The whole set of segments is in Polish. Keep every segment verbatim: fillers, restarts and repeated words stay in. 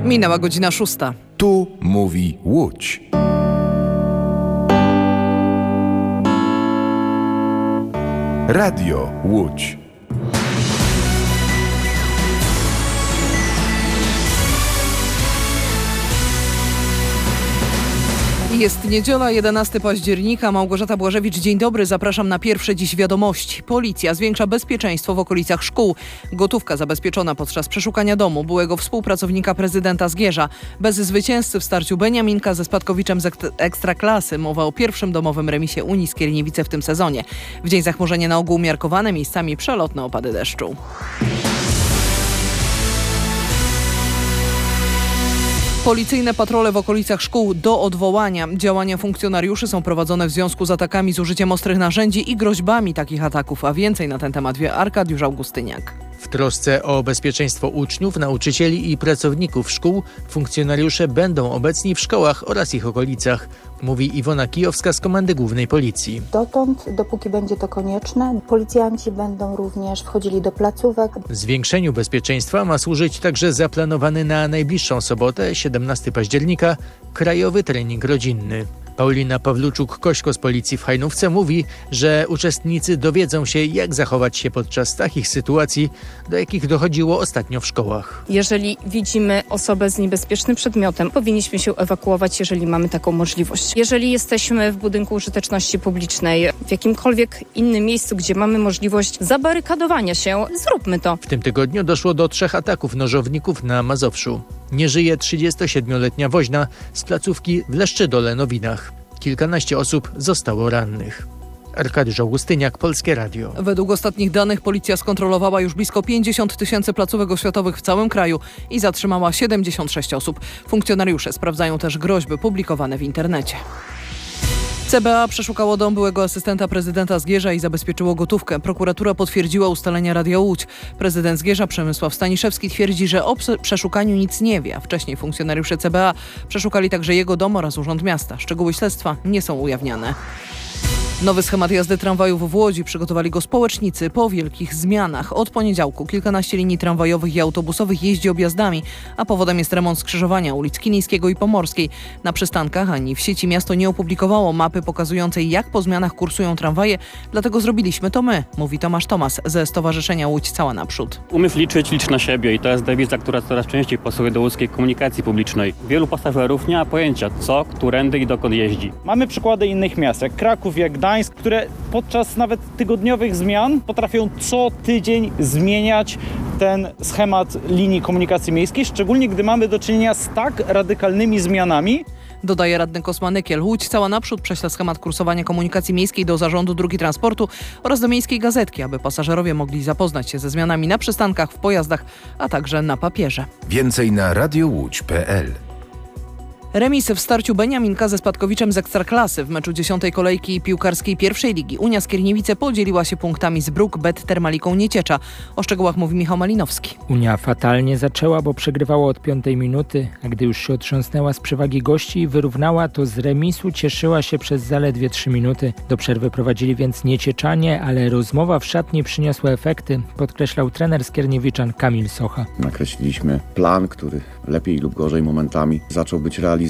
Minęła godzina szósta. Tu mówi Łódź. Radio Łódź. Jest niedziela, jedenastego października. Małgorzata Błażewicz, dzień dobry. Zapraszam na pierwsze dziś wiadomości. Policja zwiększa bezpieczeństwo w okolicach szkół. Gotówka zabezpieczona podczas przeszukania domu byłego współpracownika prezydenta Zgierza. Bez zwycięzcy w starciu Beniaminka ze spadkowiczem z Ekstraklasy. Mowa o pierwszym domowym remisie Unii Skierniewice w tym sezonie. W dzień zachmurzenie na ogół umiarkowane, miejscami przelotne opady deszczu. Policyjne patrole w okolicach szkół do odwołania. Działania funkcjonariuszy są prowadzone w związku z atakami z użyciem ostrych narzędzi i groźbami takich ataków, a więcej na ten temat wie Arkadiusz Augustyniak. W trosce o bezpieczeństwo uczniów, nauczycieli i pracowników szkół funkcjonariusze będą obecni w szkołach oraz ich okolicach, mówi Iwona Kijowska z Komendy Głównej Policji. Dotąd, dopóki będzie to konieczne, policjanci będą również wchodzili do placówek. Zwiększeniu bezpieczeństwa ma służyć także zaplanowany na najbliższą sobotę, siedemnastego października, krajowy trening rodzinny. Paulina Pawluczuk-Kośko z Policji w Hajnówce mówi, że uczestnicy dowiedzą się, jak zachować się podczas takich sytuacji, do jakich dochodziło ostatnio w szkołach. Jeżeli widzimy osobę z niebezpiecznym przedmiotem, powinniśmy się ewakuować, jeżeli mamy taką możliwość. Jeżeli jesteśmy w budynku użyteczności publicznej, w jakimkolwiek innym miejscu, gdzie mamy możliwość zabarykadowania się, zróbmy to. W tym tygodniu doszło do trzech ataków nożowników na Mazowszu. Nie żyje trzydziestosiedmioletnia woźna z placówki w Leszczydole-Nowinach. Kilkanaście osób zostało rannych. Arkadiusz Augustyniak, Polskie Radio. Według ostatnich danych policja skontrolowała już blisko pięćdziesiąt tysięcy placówek oświatowych w całym kraju i zatrzymała siedemdziesiąt sześć osób. Funkcjonariusze sprawdzają też groźby publikowane w internecie. C B A przeszukało dom byłego asystenta prezydenta Zgierza i zabezpieczyło gotówkę. Prokuratura potwierdziła ustalenia Radia Łódź. Prezydent Zgierza Przemysław Staniszewski twierdzi, że o przeszukaniu nic nie wie. A wcześniej funkcjonariusze C B A przeszukali także jego dom oraz Urząd Miasta. Szczegóły śledztwa nie są ujawniane. Nowy schemat jazdy tramwajów w Łodzi przygotowali go społecznicy po wielkich zmianach. Od poniedziałku kilkanaście linii tramwajowych i autobusowych jeździ objazdami, a powodem jest remont skrzyżowania ulic Kinijskiego i Pomorskiej. Na przystankach ani w sieci miasto nie opublikowało mapy pokazującej, jak po zmianach kursują tramwaje, dlatego zrobiliśmy to my, mówi Tomasz Tomas ze Stowarzyszenia Łódź Cała Naprzód. Umysł liczyć, licz na siebie i to jest dewiza, która coraz częściej pasuje do łódzkiej komunikacji publicznej. Wielu pasażerów nie ma pojęcia, co, którędy i dokąd jeździ. Mamy przykłady innych miast, jak Kraków, jak Gdańsk, które podczas nawet tygodniowych zmian potrafią co tydzień zmieniać ten schemat linii komunikacji miejskiej, szczególnie gdy mamy do czynienia z tak radykalnymi zmianami. Dodaje radny Kosmanykiel. Łódź Cała Naprzód prześle schemat kursowania komunikacji miejskiej do Zarządu Dróg Transportu oraz do Miejskiej Gazetki, aby pasażerowie mogli zapoznać się ze zmianami na przystankach, w pojazdach, a także na papierze. Więcej na radiowódź kropka p l. Remis w starciu Beniaminka ze spadkowiczem z Ekstraklasy w meczu dziesiątej kolejki piłkarskiej pierwszej ligi. Unia Skierniewice podzieliła się punktami z Bruk Bet Termaliką Nieciecza. O szczegółach mówi Michał Malinowski. Unia fatalnie zaczęła, bo przegrywała od piątej minuty, a gdy już się otrząsnęła z przewagi gości i wyrównała, to z remisu cieszyła się przez zaledwie trzy minuty. Do przerwy prowadzili więc Niecieczanie, ale rozmowa w szatni przyniosła efekty, podkreślał trener Skierniewiczan Kamil Socha. Nakreśliliśmy plan, który lepiej lub gorzej momentami zaczął być realizowany.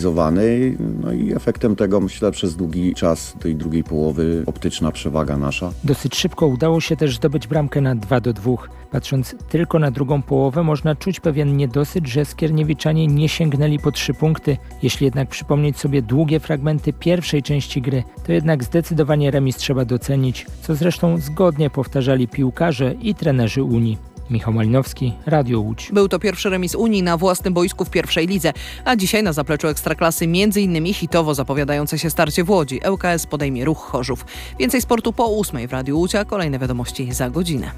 No i efektem tego, myślę, przez długi czas tej drugiej połowy optyczna przewaga nasza. Dosyć szybko udało się też zdobyć bramkę na dwa do dwóch. Patrząc tylko na drugą połowę, można czuć pewien niedosyt, że Skierniewiczanie nie sięgnęli po trzy punkty. Jeśli jednak przypomnieć sobie długie fragmenty pierwszej części gry, to jednak zdecydowanie remis trzeba docenić, co zresztą zgodnie powtarzali piłkarze i trenerzy Unii. Michał Malinowski, Radio Łódź. Był to pierwszy remis Unii na własnym boisku w pierwszej lidze, a dzisiaj na zapleczu Ekstraklasy między innymi hitowo zapowiadające się starcie w Łodzi. L K S podejmie Ruch Chorzów. Więcej sportu po ósmej w Radiu Łódź, a kolejne wiadomości za godzinę.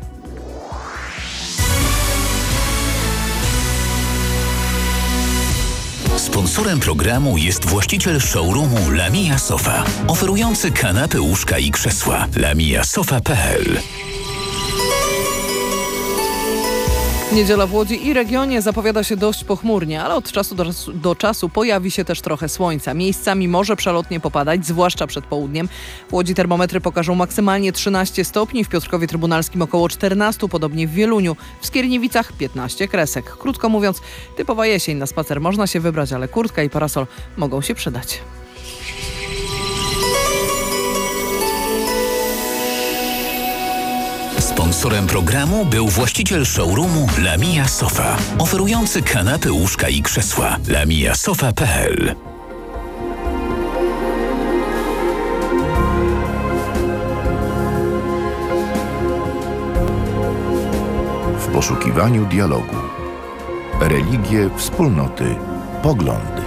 Sponsorem programu jest właściciel showroomu Lamia Sofa, oferujący kanapy, łóżka i krzesła. lamia sofa kropka p l. Niedziela w Łodzi i regionie zapowiada się dość pochmurnie, ale od czasu do, do czasu pojawi się też trochę słońca. Miejscami może przelotnie popadać, zwłaszcza przed południem. W Łodzi termometry pokażą maksymalnie trzynaście stopni, w Piotrkowie Trybunalskim około czternaście, podobnie w Wieluniu, w Skierniewicach piętnaście kresek. Krótko mówiąc, typowa jesień. Na spacer można się wybrać, ale kurtka i parasol mogą się przydać. Sponsorem programu był właściciel showroomu Lamia Sofa, oferujący kanapy, łóżka i krzesła. lamia sofa kropka p l. W poszukiwaniu dialogu. Religie, wspólnoty, poglądy.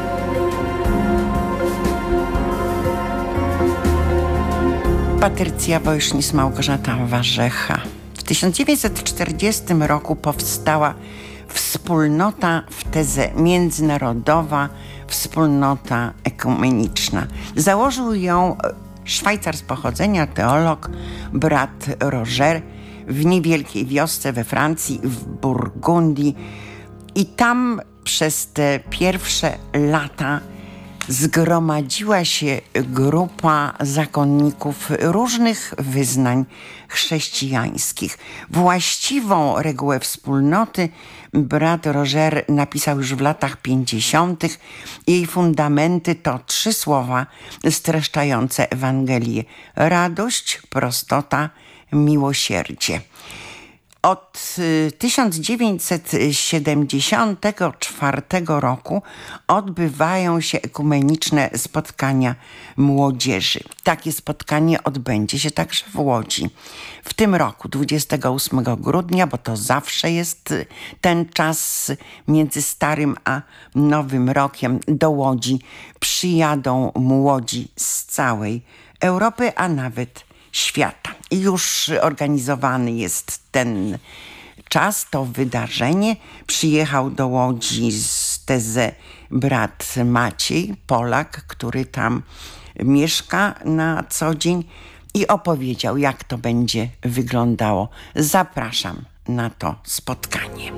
Patrycja Wojsznis, Małgorzata Warzecha. W tysiąc dziewięćset czterdziestym roku powstała wspólnota w tezę międzynarodowa, wspólnota ekumeniczna. Założył ją Szwajcar z pochodzenia, teolog, brat Roger, w niewielkiej wiosce we Francji, w Burgundii. I tam przez te pierwsze lata zgromadziła się grupa zakonników różnych wyznań chrześcijańskich. Właściwą regułę wspólnoty brat Roger napisał już w latach pięćdziesiątych. Jej fundamenty to trzy słowa streszczające Ewangelię: radość, prostota, miłosierdzie. Od tysiąc dziewięćset siedemdziesiątego czwartego roku odbywają się ekumeniczne spotkania młodzieży. Takie spotkanie odbędzie się także w Łodzi. W tym roku, dwudziestego ósmego grudnia, bo to zawsze jest ten czas między Starym a Nowym Rokiem, do Łodzi przyjadą młodzi z całej Europy, a nawet świata. I już organizowany jest ten czas, to wydarzenie. Przyjechał do Łodzi z tezę brat Maciej, Polak, który tam mieszka na co dzień, i opowiedział, jak to będzie wyglądało. Zapraszam na to spotkanie.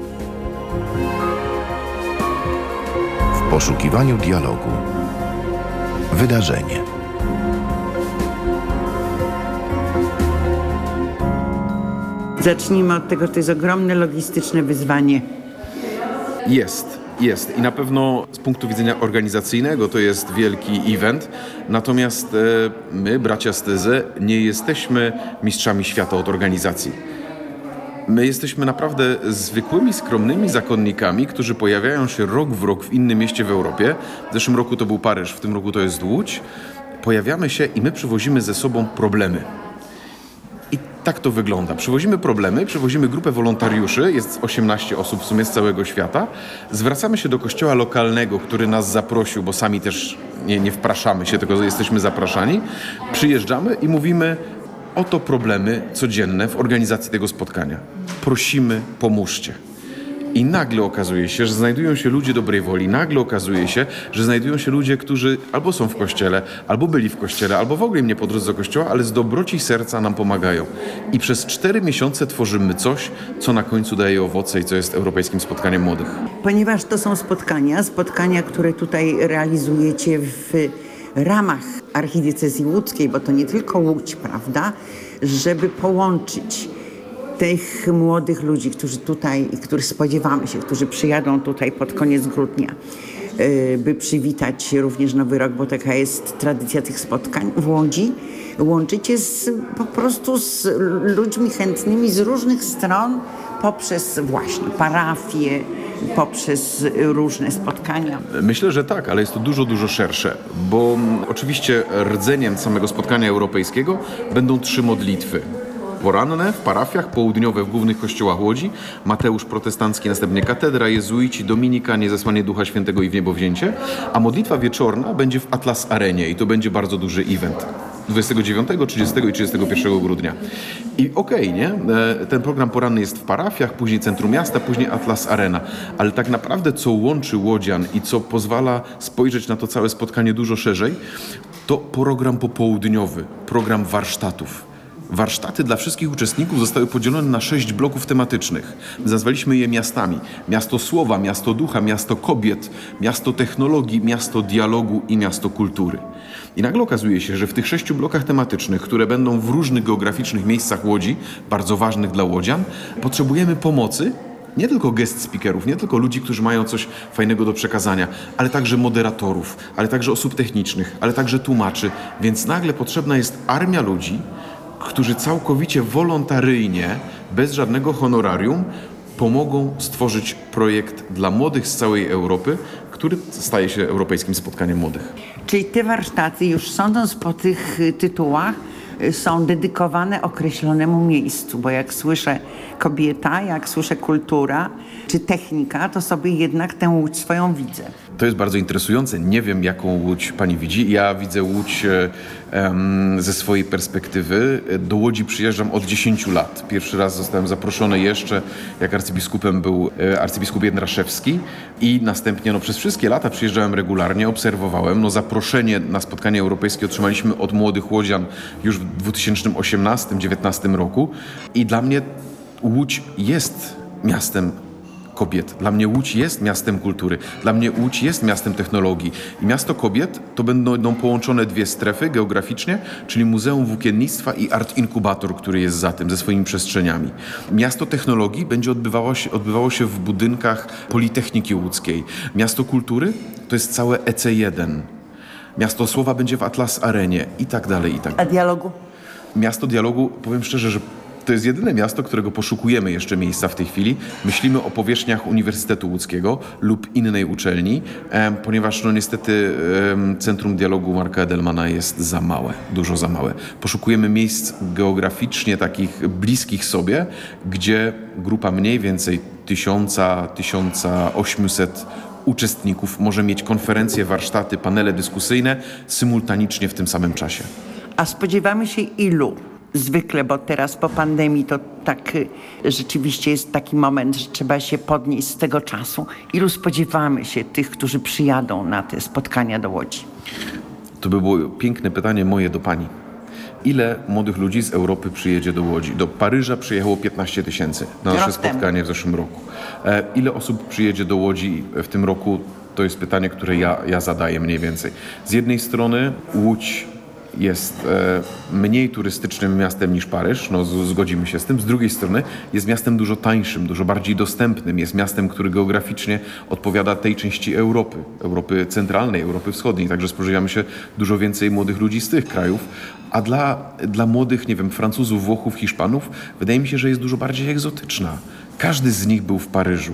W poszukiwaniu dialogu. Wydarzenie. Zacznijmy od tego, że to jest ogromne logistyczne wyzwanie. Jest, jest i na pewno z punktu widzenia organizacyjnego to jest wielki event, natomiast e, my, bracia z tezy, nie jesteśmy mistrzami świata od organizacji. My jesteśmy naprawdę zwykłymi, skromnymi zakonnikami, którzy pojawiają się rok w rok w innym mieście w Europie. W zeszłym roku to był Paryż, w tym roku to jest Łódź. Pojawiamy się i my przywozimy ze sobą problemy. I tak to wygląda. Przywozimy problemy, przywozimy grupę wolontariuszy, jest osiemnaście osób w sumie z całego świata. Zwracamy się do kościoła lokalnego, który nas zaprosił, bo sami też nie, nie wpraszamy się, tylko jesteśmy zapraszani. Przyjeżdżamy i mówimy: oto problemy codzienne w organizacji tego spotkania. Prosimy, pomóżcie. I nagle okazuje się, że znajdują się ludzie dobrej woli. Nagle okazuje się, że znajdują się ludzie, którzy albo są w kościele, albo byli w kościele, albo w ogóle im nie po drodze do kościoła, ale z dobroci serca nam pomagają. I przez cztery miesiące tworzymy coś, co na końcu daje owoce i co jest Europejskim Spotkaniem Młodych. Ponieważ to są spotkania, spotkania, które tutaj realizujecie w ramach archidiecezji łódzkiej, bo to nie tylko Łódź, prawda, żeby połączyć tych młodych ludzi, którzy tutaj, których spodziewamy się, którzy przyjadą tutaj pod koniec grudnia, by przywitać również Nowy Rok, bo taka jest tradycja tych spotkań w Łodzi. Łączycie z, po prostu z ludźmi chętnymi z różnych stron, poprzez właśnie parafie, poprzez różne spotkania. Myślę, że tak, ale jest to dużo, dużo szersze, bo oczywiście rdzeniem samego spotkania europejskiego będą trzy modlitwy. Poranne w parafiach, południowe w głównych kościołach Łodzi, Mateusz Protestancki, następnie katedra, jezuici, dominikanie, zesłanie Ducha Świętego i wniebowzięcie, a modlitwa wieczorna będzie w Atlas Arenie i to będzie bardzo duży event. dwudziestego dziewiątego, trzydziestego i trzydziestego pierwszego grudnia. I okej, okay, nie? Ten program poranny jest w parafiach, później centrum miasta, później Atlas Arena. Ale tak naprawdę co łączy łodzian i co pozwala spojrzeć na to całe spotkanie dużo szerzej, to program popołudniowy, program warsztatów. Warsztaty dla wszystkich uczestników zostały podzielone na sześć bloków tematycznych. Nazwaliśmy je miastami. Miasto słowa, miasto ducha, miasto kobiet, miasto technologii, miasto dialogu i miasto kultury. I nagle okazuje się, że w tych sześciu blokach tematycznych, które będą w różnych geograficznych miejscach Łodzi, bardzo ważnych dla łodzian, potrzebujemy pomocy nie tylko guest speakerów, nie tylko ludzi, którzy mają coś fajnego do przekazania, ale także moderatorów, ale także osób technicznych, ale także tłumaczy. Więc nagle potrzebna jest armia ludzi, którzy całkowicie wolontaryjnie, bez żadnego honorarium, pomogą stworzyć projekt dla młodych z całej Europy, który staje się Europejskim Spotkaniem Młodych. Czyli te warsztaty, już sądząc po tych tytułach, są dedykowane określonemu miejscu, bo jak słyszę kobieta, jak słyszę kultura czy technika, to sobie jednak tę Łódź swoją widzę. To jest bardzo interesujące. Nie wiem, jaką Łódź pani widzi. Ja widzę Łódź um, ze swojej perspektywy. Do Łodzi przyjeżdżam od dziesięciu lat. Pierwszy raz zostałem zaproszony jeszcze, jak arcybiskupem był e, arcybiskup Jędraszewski i następnie no, przez wszystkie lata przyjeżdżałem regularnie, obserwowałem. No, zaproszenie na spotkanie europejskie otrzymaliśmy od młodych łodzian już w dwa tysiące osiemnastym dziewiętnastym roku i dla mnie Łódź jest miastem kobiet. Dla mnie Łódź jest miastem kultury. Dla mnie Łódź jest miastem technologii. I miasto kobiet to będą połączone dwie strefy geograficznie, czyli Muzeum Włókiennictwa i Art Inkubator, który jest za tym, ze swoimi przestrzeniami. Miasto technologii będzie odbywało się, odbywało się w budynkach Politechniki Łódzkiej. Miasto kultury to jest całe E C jeden. Miasto słowa będzie w Atlas Arenie i tak dalej, i tak dalej. A dialogu? Miasto dialogu, powiem szczerze, że to jest jedyne miasto, którego poszukujemy jeszcze miejsca w tej chwili. Myślimy o powierzchniach Uniwersytetu Łódzkiego lub innej uczelni, e, ponieważ no niestety e, Centrum Dialogu Marka Edelmana jest za małe, dużo za małe. Poszukujemy miejsc geograficznie takich bliskich sobie, gdzie grupa mniej więcej tysiąca, tysiąca osiemset uczestników może mieć konferencje, warsztaty, panele dyskusyjne symultanicznie w tym samym czasie. A spodziewamy się ilu? Zwykle, bo teraz po pandemii to tak rzeczywiście jest taki moment, że trzeba się podnieść z tego czasu. Ilu spodziewamy się tych, którzy przyjadą na te spotkania do Łodzi? To by było piękne pytanie moje do pani. Ile młodych ludzi z Europy przyjedzie do Łodzi? Do Paryża przyjechało piętnaście tysięcy na nasze spotkanie w zeszłym roku. E, ile osób przyjedzie do Łodzi w tym roku? To jest pytanie, które ja, ja zadaję mniej więcej. Z jednej strony Łódź jest e, mniej turystycznym miastem niż Paryż, no z, zgodzimy się z tym. Z drugiej strony jest miastem dużo tańszym, dużo bardziej dostępnym. Jest miastem, który geograficznie odpowiada tej części Europy, Europy centralnej, Europy wschodniej. Także spodziewamy się dużo więcej młodych ludzi z tych krajów. A dla, dla młodych, nie wiem, Francuzów, Włochów, Hiszpanów, wydaje mi się, że jest dużo bardziej egzotyczna. Każdy z nich był w Paryżu.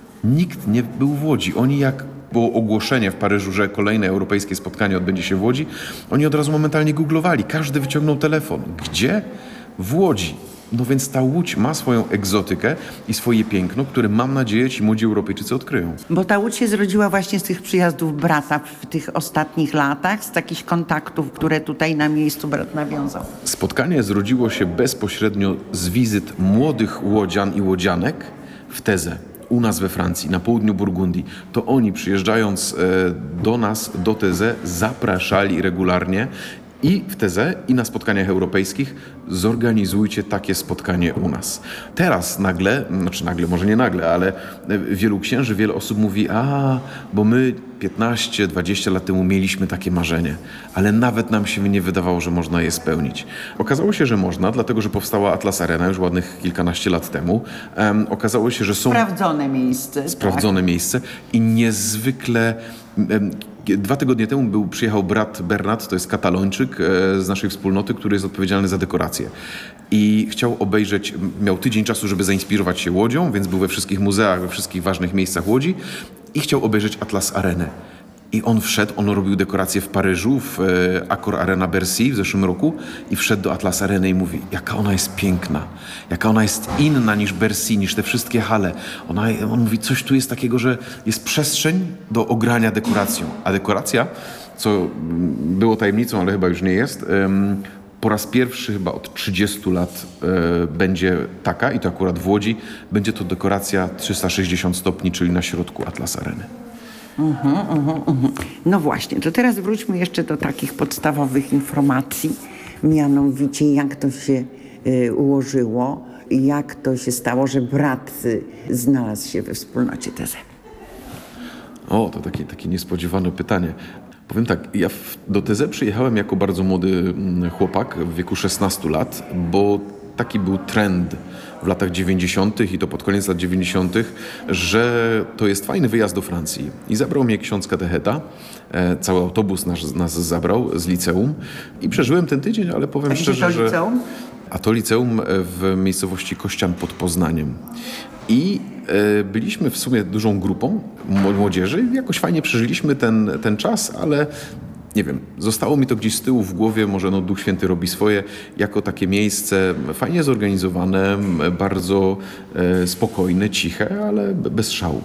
Nikt nie był w Łodzi. Oni jak było ogłoszenie w Paryżu, że kolejne europejskie spotkanie odbędzie się w Łodzi, oni od razu momentalnie googlowali. Każdy wyciągnął telefon. Gdzie? W Łodzi. No więc ta Łódź ma swoją egzotykę i swoje piękno, które mam nadzieję ci młodzi Europejczycy odkryją. Bo ta Łódź się zrodziła właśnie z tych przyjazdów brata w tych ostatnich latach, z takich kontaktów, które tutaj na miejscu brat nawiązał. Spotkanie zrodziło się bezpośrednio z wizyt młodych łodzian i łodzianek w Tezę. U nas we Francji, na południu Burgundii, to oni przyjeżdżając e, do nas, do Tezę, zapraszali regularnie i w Tezę, i na spotkaniach europejskich zorganizujcie takie spotkanie u nas. Teraz nagle, znaczy nagle, może nie nagle, ale wielu księży, wiele osób mówi, a, bo my piętnaście dwadzieścia lat temu mieliśmy takie marzenie, ale nawet nam się nie wydawało, że można je spełnić. Okazało się, że można, dlatego, że powstała Atlas Arena już ładnych kilkanaście lat temu. Um, okazało się, że są... Sprawdzone miejsce. Sprawdzone tak. miejsce i niezwykle... Um, Dwa tygodnie temu był, przyjechał brat Bernat, to jest Katalończyk e, z naszej wspólnoty, który jest odpowiedzialny za dekorację. I chciał obejrzeć, miał tydzień czasu, żeby zainspirować się Łodzią, więc był we wszystkich muzeach, we wszystkich ważnych miejscach Łodzi i chciał obejrzeć Atlas Arenę. I on wszedł, on robił dekorację w Paryżu, w e, Accor Arena Bercy w zeszłym roku i wszedł do Atlas Areny i mówi, jaka ona jest piękna, jaka ona jest inna niż Bercy, niż te wszystkie hale. Ona, on mówi, coś tu jest takiego, że jest przestrzeń do ogrania dekoracją. A dekoracja, co było tajemnicą, ale chyba już nie jest, em, po raz pierwszy chyba od trzydziestu lat e, będzie taka, i to akurat w Łodzi, będzie to dekoracja trzysta sześćdziesiąt stopni, czyli na środku Atlas Areny. Uh-huh, uh-huh, uh-huh. No właśnie, to teraz wróćmy jeszcze do takich podstawowych informacji. Mianowicie jak to się y, ułożyło, jak to się stało, że brat y, znalazł się we wspólnocie T Z. O, to takie, takie niespodziewane pytanie. Powiem tak, ja w, do T Z przyjechałem jako bardzo młody chłopak w wieku szesnastu lat, bo taki był trend w latach dziewięćdziesiątych i to pod koniec lat dziewięćdziesiątych, że to jest fajny wyjazd do Francji. I zabrał mnie ksiądz katecheta, e, cały autobus nas, nas zabrał z liceum i przeżyłem ten tydzień, ale powiem A szczerze, to liceum? że... A to liceum w miejscowości Kościan pod Poznaniem. I e, byliśmy w sumie dużą grupą młodzieży i jakoś fajnie przeżyliśmy ten, ten czas, ale nie wiem, zostało mi to gdzieś z tyłu w głowie, może no Duch Święty robi swoje, jako takie miejsce fajnie zorganizowane, bardzo e, spokojne, ciche, ale bez szału.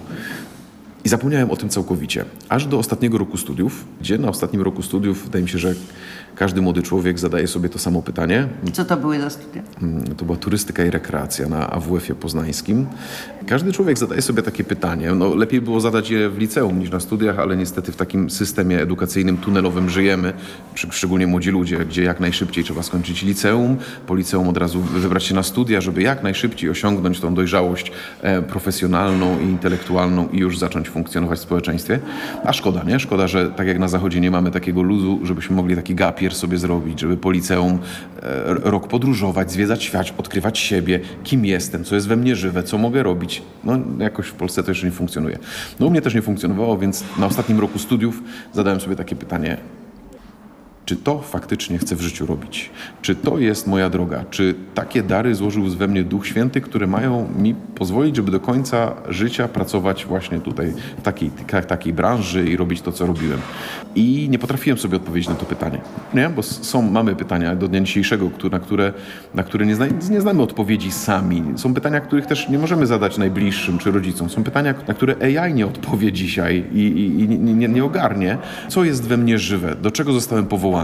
I zapomniałem o tym całkowicie. Aż do ostatniego roku studiów, gdzie na ostatnim roku studiów wydaje mi się, że każdy młody człowiek zadaje sobie to samo pytanie. Co to były za studia? To była turystyka i rekreacja na A W F-ie poznańskim. Każdy człowiek zadaje sobie takie pytanie. No, lepiej było zadać je w liceum niż na studiach, ale niestety w takim systemie edukacyjnym tunelowym żyjemy, szczególnie młodzi ludzie, gdzie jak najszybciej trzeba skończyć liceum, po liceum od razu wybrać się na studia, żeby jak najszybciej osiągnąć tą dojrzałość profesjonalną i intelektualną i już zacząć funkcjonować w społeczeństwie. A szkoda, nie? Szkoda, że tak jak na Zachodzie nie mamy takiego luzu, żebyśmy mogli taki gapier sobie zrobić, żeby po liceum e, rok podróżować, zwiedzać świat, odkrywać siebie, kim jestem, co jest we mnie żywe, co mogę robić. No jakoś w Polsce to jeszcze nie funkcjonuje. No u mnie też nie funkcjonowało, więc na ostatnim roku studiów zadałem sobie takie pytanie: czy to faktycznie chcę w życiu robić? Czy to jest moja droga? Czy takie dary złożył we mnie Duch Święty, które mają mi pozwolić, żeby do końca życia pracować właśnie tutaj w takiej, takiej branży i robić to, co robiłem? I nie potrafiłem sobie odpowiedzieć na to pytanie. Nie? Bo są, mamy pytania do dnia dzisiejszego, na które, na które nie, zna, nie znamy odpowiedzi sami. Są pytania, których też nie możemy zadać najbliższym czy rodzicom. Są pytania, na które A I nie odpowie dzisiaj i, i, i nie, nie ogarnie. Co jest we mnie żywe? Do czego zostałem powołany?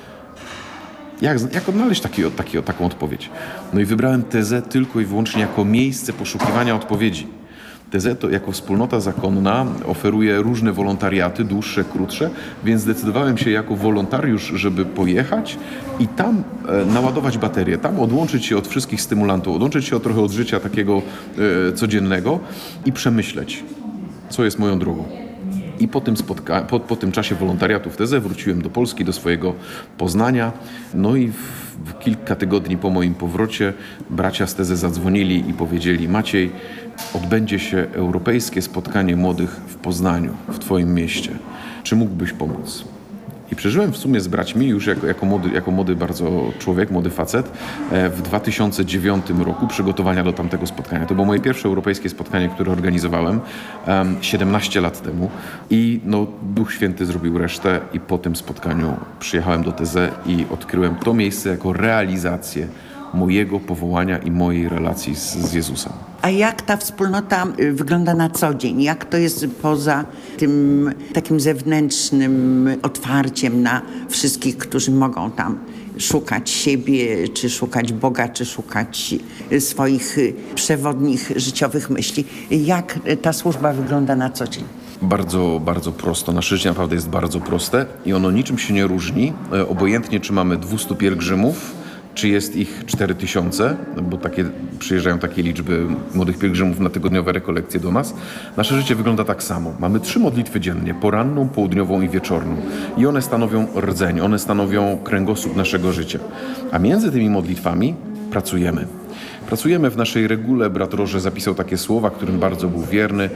Jak, jak odnaleźć taki, taki, taką odpowiedź? No i wybrałem T Z tylko i wyłącznie jako miejsce poszukiwania odpowiedzi. T Z to jako wspólnota zakonna oferuje różne wolontariaty, dłuższe, krótsze, więc zdecydowałem się jako wolontariusz, żeby pojechać i tam e, naładować baterię, tam odłączyć się od wszystkich stymulantów, odłączyć się od, trochę od życia takiego e, codziennego i przemyśleć, co jest moją drogą. I po tym, spotka- po, po tym czasie wolontariatu w T Z wróciłem do Polski, do swojego Poznania. No i w, w kilka tygodni po moim powrocie bracia z T Z zadzwonili i powiedzieli: Maciej, odbędzie się europejskie spotkanie młodych w Poznaniu, w twoim mieście. Czy mógłbyś pomóc? I przeżyłem w sumie z braćmi już jako, jako, młody, jako młody bardzo człowiek, młody facet w dwa tysiące dziewiątym roku przygotowania do tamtego spotkania. To było moje pierwsze europejskie spotkanie, które organizowałem um, siedemnaście lat temu i no, Duch Święty zrobił resztę i po tym spotkaniu przyjechałem do T Z i odkryłem to miejsce jako realizację mojego powołania i mojej relacji z, z Jezusem. A jak ta wspólnota wygląda na co dzień? Jak to jest poza tym takim zewnętrznym otwarciem na wszystkich, którzy mogą tam szukać siebie, czy szukać Boga, czy szukać swoich przewodnich życiowych myśli? Jak ta służba wygląda na co dzień? Bardzo, bardzo prosto. Nasze życie naprawdę jest bardzo proste i ono niczym się nie różni. Obojętnie, czy mamy dwustu pielgrzymów, czy jest ich cztery tysiące, bo takie, przyjeżdżają takie liczby młodych pielgrzymów na tygodniowe rekolekcje do nas. Nasze życie wygląda tak samo. Mamy trzy modlitwy dziennie, poranną, południową i wieczorną. I one stanowią rdzeń, one stanowią kręgosłup naszego życia. A między tymi modlitwami pracujemy. Pracujemy w naszej regule. Brat Roże zapisał takie słowa, którym bardzo był wierny,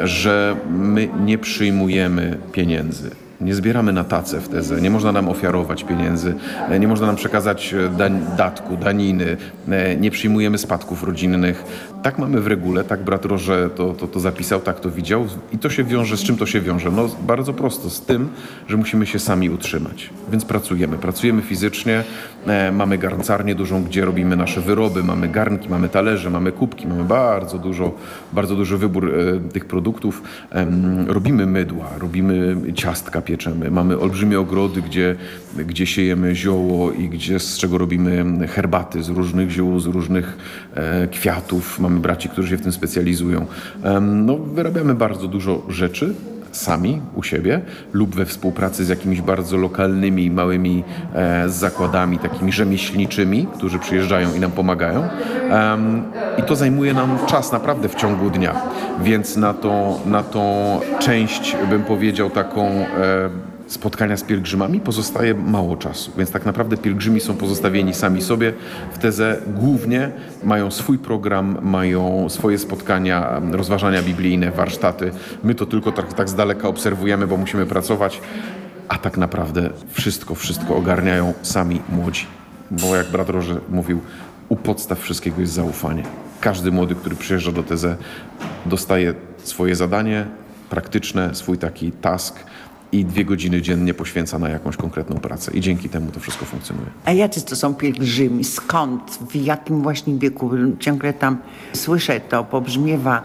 że my nie przyjmujemy pieniędzy. Nie zbieramy na tacę w T Z, nie można nam ofiarować pieniędzy, nie można nam przekazać dań, datku, daniny, nie przyjmujemy spadków rodzinnych. Tak mamy w regule, tak brat Roże to, to, to zapisał, tak to widział i to się wiąże, z czym to się wiąże? No bardzo prosto, z tym, że musimy się sami utrzymać, więc pracujemy. Pracujemy fizycznie, e, mamy garncarnię dużą, gdzie robimy nasze wyroby, mamy garnki, mamy talerze, mamy kubki, mamy bardzo dużo, bardzo duży wybór e, tych produktów. E, robimy mydła, robimy ciastka, pieczemy. Mamy olbrzymie ogrody, gdzie, gdzie siejemy zioło i gdzie, z czego robimy herbaty z różnych ziół, z różnych e, kwiatów. Mamy braci, którzy się w tym specjalizują. E, no, wyrabiamy bardzo dużo rzeczy sami u siebie lub we współpracy z jakimiś bardzo lokalnymi, małymi e, zakładami, takimi rzemieślniczymi, którzy przyjeżdżają i nam pomagają. Um, I to zajmuje nam czas naprawdę w ciągu dnia, więc na, to, na tą część, bym powiedział, taką e, spotkania z pielgrzymami pozostaje mało czasu, więc tak naprawdę pielgrzymi są pozostawieni sami sobie. W tezę głównie mają swój program, mają swoje spotkania, rozważania biblijne, warsztaty. My to tylko tak, tak z daleka obserwujemy, bo musimy pracować, a tak naprawdę wszystko, wszystko ogarniają sami młodzi. Bo jak brat Roże mówił, u podstaw wszystkiego jest zaufanie. Każdy młody, który przyjeżdża do tezę, dostaje swoje zadanie praktyczne, swój taki task, i dwie godziny dziennie poświęca na jakąś konkretną pracę. I dzięki temu to wszystko funkcjonuje. A jacy to są pielgrzymi? Skąd? W jakim właśnie wieku? Ciągle tam słyszę to, pobrzmiewa,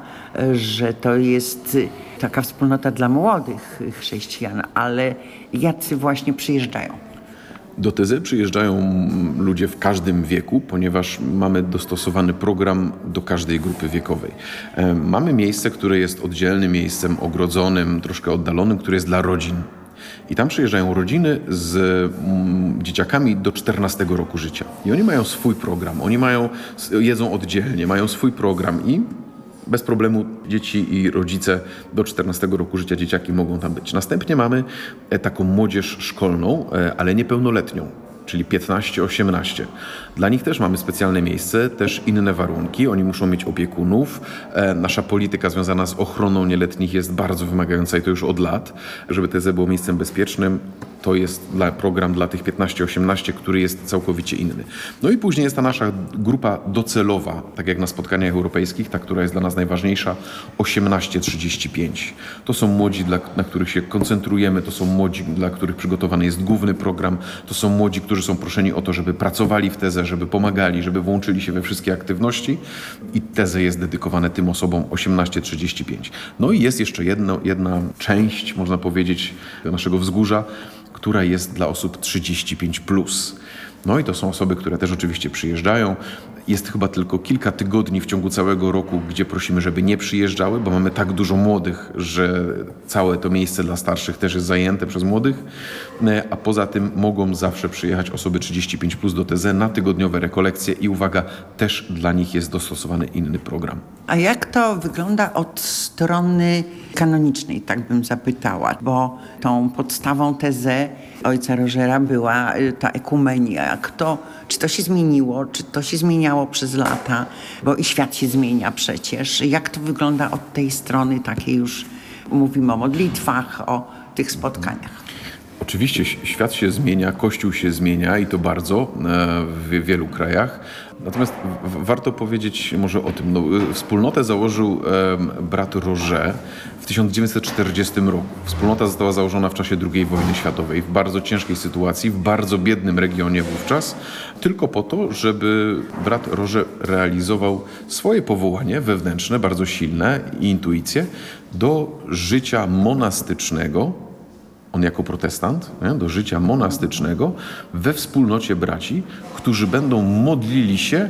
że to jest taka wspólnota dla młodych chrześcijan, ale jacy właśnie przyjeżdżają? Do tezy przyjeżdżają ludzie w każdym wieku, ponieważ mamy dostosowany program do każdej grupy wiekowej. Mamy miejsce, które jest oddzielnym miejscem, ogrodzonym, troszkę oddalonym, które jest dla rodzin. I tam przyjeżdżają rodziny z mm, dzieciakami do czternastego roku życia. I oni mają swój program, oni mają, jedzą oddzielnie, mają swój program i bez problemu dzieci i rodzice do czternastego roku życia, dzieciaki mogą tam być. Następnie mamy taką młodzież szkolną, ale niepełnoletnią, czyli piętnaście osiemnaście. Dla nich też mamy specjalne miejsce, też inne warunki. Oni muszą mieć opiekunów. Nasza polityka związana z ochroną nieletnich jest bardzo wymagająca i to już od lat. Żeby tezę było miejscem bezpiecznym, to jest dla, program dla tych piętnaście osiemnaście, który jest całkowicie inny. No i później jest ta nasza grupa docelowa, tak jak na spotkaniach europejskich, ta, która jest dla nas najważniejsza, osiemnaście trzydzieści pięć. To są młodzi, dla, na których się koncentrujemy, to są młodzi, dla których przygotowany jest główny program, to są młodzi, którzy są proszeni o to, żeby pracowali w tezę, żeby pomagali, żeby włączyli się we wszystkie aktywności i tezę jest dedykowane tym osobom osiemnaście trzydzieści pięć. No i jest jeszcze jedno, jedna część, można powiedzieć, naszego wzgórza, która jest dla osób trzydzieści pięć plus. No i to są osoby, które też oczywiście przyjeżdżają. Jest chyba tylko kilka tygodni w ciągu całego roku, gdzie prosimy, żeby nie przyjeżdżały, bo mamy tak dużo młodych, że całe to miejsce dla starszych też jest zajęte przez młodych, a poza tym mogą zawsze przyjechać osoby trzydzieści pięć plus do tezę na tygodniowe rekolekcje i uwaga, też dla nich jest dostosowany inny program. A jak to wygląda od strony kanonicznej, tak bym zapytała, bo tą podstawą tezę ojca Rożera była ta ekumenia. Jak to, czy to się zmieniło, czy to się zmieniało przez lata, bo i świat się zmienia przecież. Jak to wygląda od tej strony takiej już, mówimy o modlitwach, o tych spotkaniach? Oczywiście świat się zmienia, Kościół się zmienia i to bardzo w wielu krajach. Natomiast warto powiedzieć może o tym. No, wspólnotę założył e, brat Roże w tysiąc dziewięćset czterdziestym roku. Wspólnota została założona w czasie drugiej wojny światowej, w bardzo ciężkiej sytuacji, w bardzo biednym regionie wówczas, tylko po to, żeby brat Roże realizował swoje powołanie wewnętrzne, bardzo silne i intuicje do życia monastycznego. On jako protestant, nie, do życia monastycznego we wspólnocie braci, którzy będą modlili się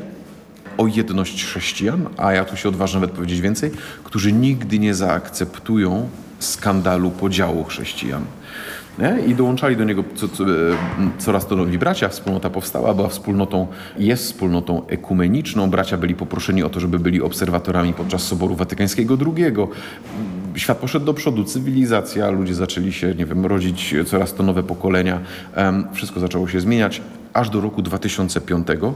o jedność chrześcijan, a ja tu się odważę nawet powiedzieć więcej, którzy nigdy nie zaakceptują skandalu podziału chrześcijan. Nie? I dołączali do niego co, co, coraz to nowi bracia. Wspólnota powstała, była wspólnotą, jest wspólnotą ekumeniczną. Bracia byli poproszeni o to, żeby byli obserwatorami podczas Soboru Watykańskiego drugiego. Świat poszedł do przodu, cywilizacja, ludzie zaczęli się, nie wiem, rodzić coraz to nowe pokolenia. Wszystko zaczęło się zmieniać, aż do roku dwa tysiące piątego,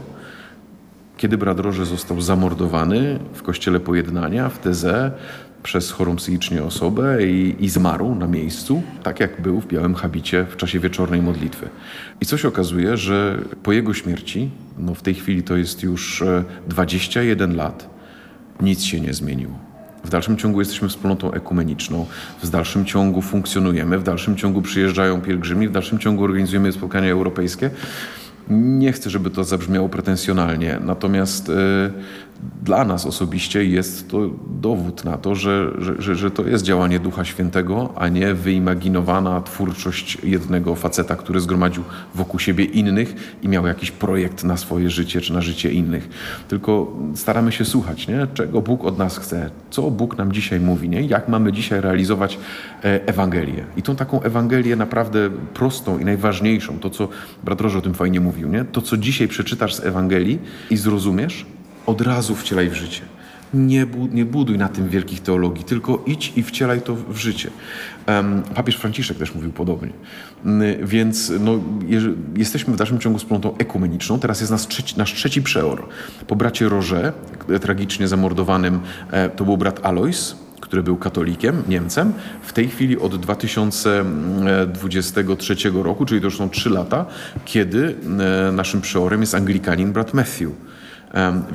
kiedy brat Roże został zamordowany w kościele Pojednania w Tezę przez chorą psychicznie osobę i, i zmarł na miejscu, tak jak był w białym habicie w czasie wieczornej modlitwy. I co się okazuje, że po jego śmierci, no w tej chwili to jest już dwadzieścia jeden lat, nic się nie zmieniło. W dalszym ciągu jesteśmy wspólnotą ekumeniczną, w dalszym ciągu funkcjonujemy, w dalszym ciągu przyjeżdżają pielgrzymi, w dalszym ciągu organizujemy spotkania europejskie. Nie chcę, żeby to zabrzmiało pretensjonalnie, natomiast Dla nas osobiście jest to dowód na to, że, że, że, że to jest działanie Ducha Świętego, a nie wyimaginowana twórczość jednego faceta, który zgromadził wokół siebie innych i miał jakiś projekt na swoje życie czy na życie innych. Tylko staramy się słuchać, nie? Czego Bóg od nas chce, co Bóg nam dzisiaj mówi, nie? Jak mamy dzisiaj realizować Ewangelię. I tą taką Ewangelię naprawdę prostą i najważniejszą, to co brat Rożo o tym fajnie mówił, nie? To co dzisiaj przeczytasz z Ewangelii i zrozumiesz, od razu wcielaj w życie. Nie, bu- nie buduj na tym wielkich teologii, tylko idź i wcielaj to w życie. Um, papież Franciszek też mówił podobnie. Um, więc no, jeż- jesteśmy w dalszym ciągu wspólnotą ekumeniczną. Teraz jest nasz trzeci, nasz trzeci przeor. Po bracie Roże, tragicznie zamordowanym, e, to był brat Alois, który był katolikiem, Niemcem. W tej chwili od dwa tysiące dwudziestego trzeciego roku, czyli to już są trzy lata, kiedy e, naszym przeorem jest Anglikanin brat Matthew. Um,